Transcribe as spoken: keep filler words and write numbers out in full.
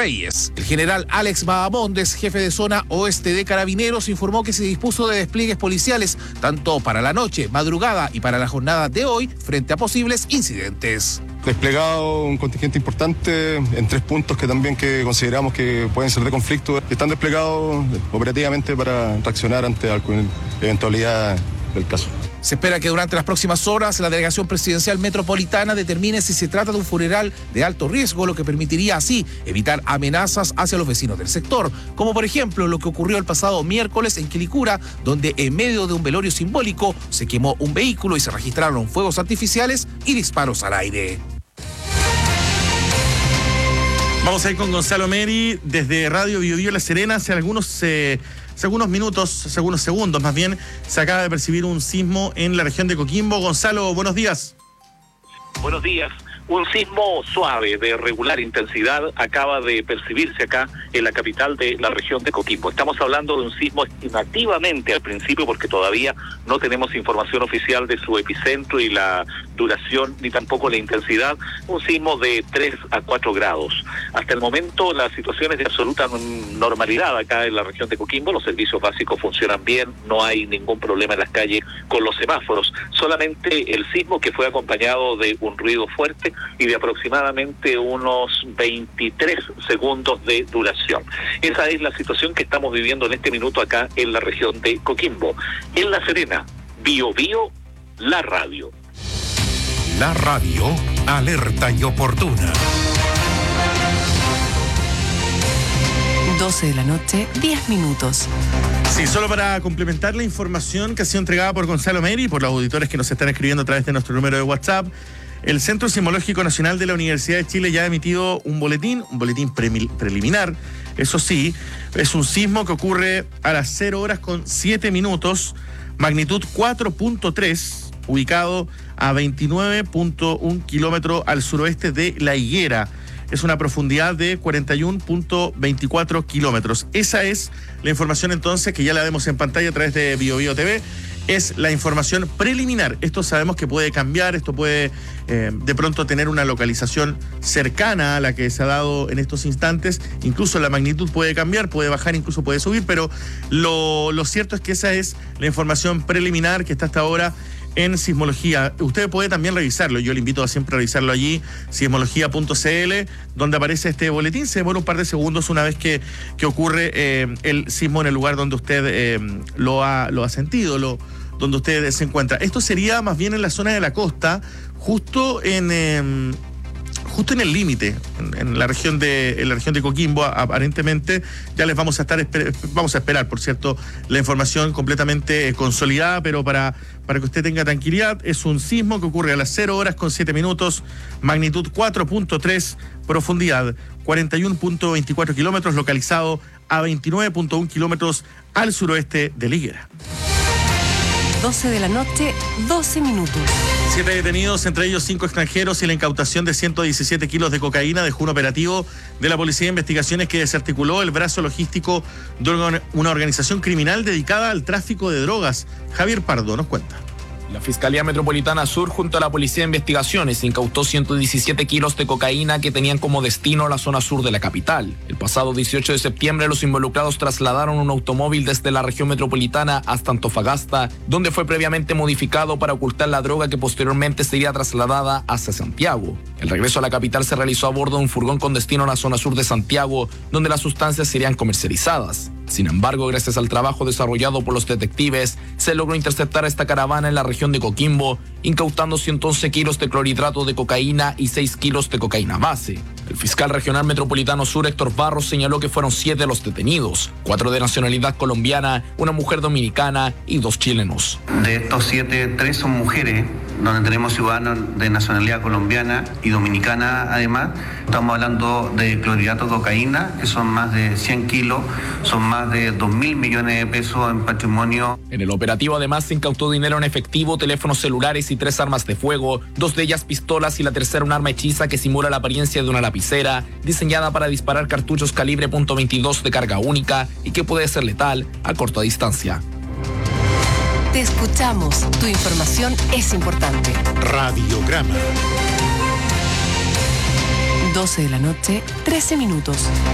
Reyes. El general Alex Bahamondes, jefe de zona oeste de Carabineros, informó que se dispuso de despliegues policiales tanto para la noche, madrugada y para la jornada de hoy frente a posibles incidentes. Desplegado un contingente importante en tres puntos que también que consideramos que pueden ser de conflicto. Están desplegados operativamente para reaccionar ante alguna eventualidad del caso. Se espera que durante las próximas horas la Delegación Presidencial Metropolitana determine si se trata de un funeral de alto riesgo, lo que permitiría así evitar amenazas hacia los vecinos del sector, como por ejemplo lo que ocurrió el pasado miércoles en Quilicura, donde en medio de un velorio simbólico se quemó un vehículo y se registraron fuegos artificiales y disparos al aire. Vamos a ir con Gonzalo Meri desde Radio Bio Bio La Serena. Hace algunos, eh, hace algunos minutos, hace algunos segundos más bien, se acaba de percibir un sismo en la región de Coquimbo. Gonzalo, buenos días. Buenos días. Un sismo suave de regular intensidad acaba de percibirse acá en la capital de la región de Coquimbo. Estamos hablando de un sismo estimativamente al principio porque todavía no tenemos información oficial de su epicentro y la duración ni tampoco la intensidad. Un sismo de tres a cuatro grados. Hasta el momento la situación es de absoluta normalidad acá en la región de Coquimbo. Los servicios básicos funcionan bien, no hay ningún problema en las calles con los semáforos. Solamente el sismo que fue acompañado de un ruido fuerte y de aproximadamente unos veintitrés segundos de duración. Esa es la situación que estamos viviendo en este minuto acá en la región de Coquimbo. En La Serena, Bio Bio, la radio. La radio, alerta y oportuna. doce de la noche, diez minutos. Sí, solo para complementar la información que ha sido entregada por Gonzalo Meri y por los auditores que nos están escribiendo a través de nuestro número de WhatsApp. El Centro Sismológico Nacional de la Universidad de Chile ya ha emitido un boletín, un boletín pre- preliminar. Eso sí, es un sismo que ocurre a las cero horas con siete minutos, magnitud cuatro punto tres, ubicado a veintinueve punto uno kilómetros al suroeste de La Higuera. Es una profundidad de cuarenta y uno punto veinticuatro kilómetros. Esa es la información entonces que ya la vemos en pantalla a través de Bio Bio T V. Es la información preliminar. Esto sabemos que puede cambiar, esto puede eh, de pronto tener una localización cercana a la que se ha dado en estos instantes. Incluso la magnitud puede cambiar, puede bajar, incluso puede subir, pero lo, lo cierto es que esa es la información preliminar que está hasta ahora en Sismología. Usted puede también revisarlo, yo le invito a siempre a revisarlo allí, sismología punto c l, donde aparece este boletín. Se demora un par de segundos una vez que, que ocurre eh, el sismo en el lugar donde usted eh, lo, ha, lo ha sentido, lo, donde usted se encuentra. Esto sería más bien en la zona de la costa, justo en... Eh, justo en el límite, en, en la región de en la región de Coquimbo, aparentemente. Ya les vamos a estar esper, vamos a esperar, por cierto, la información completamente consolidada, pero para, para que usted tenga tranquilidad, es un sismo que ocurre a las cero horas con siete minutos, magnitud cuatro punto tres, profundidad cuarenta y uno punto veinticuatro kilómetros, localizado a veintinueve punto uno kilómetros al suroeste de La Higuera. doce de la noche, doce minutos. Siete detenidos, entre ellos cinco extranjeros, y la incautación de ciento diecisiete kilos de cocaína dejó un operativo de la Policía de Investigaciones que desarticuló el brazo logístico de una organización criminal dedicada al tráfico de drogas. Javier Pardo nos cuenta. La Fiscalía Metropolitana Sur, junto a la Policía de Investigaciones, incautó ciento diecisiete kilos de cocaína que tenían como destino la zona sur de la capital. El pasado dieciocho de septiembre, los involucrados trasladaron un automóvil desde la región metropolitana hasta Antofagasta, donde fue previamente modificado para ocultar la droga que posteriormente sería trasladada hacia Santiago. El regreso a la capital se realizó a bordo de un furgón con destino a la zona sur de Santiago, donde las sustancias serían comercializadas. Sin embargo, gracias al trabajo desarrollado por los detectives, se logró interceptar a esta caravana en la región de Coquimbo, incautando ciento once kilos de clorhidrato de cocaína y seis kilos de cocaína base. El fiscal regional metropolitano sur, Héctor Barros, señaló que fueron siete los detenidos, cuatro de nacionalidad colombiana, una mujer dominicana y dos chilenos. De estos siete, tres son mujeres, donde tenemos ciudadanos de nacionalidad colombiana y dominicana además. Estamos hablando de clorhidrato de cocaína, que son más de cien kilos, son más de dos mil millones de pesos en patrimonio. En el operativo además se incautó dinero en efectivo, teléfonos celulares y tres armas de fuego, dos de ellas pistolas y la tercera un arma hechiza que simula la apariencia de una lapicera, diseñada para disparar cartuchos calibre punto veintidós de carga única y que puede ser letal a corta distancia. Te escuchamos, tu información es importante. Radiograma. doce de la noche, trece minutos.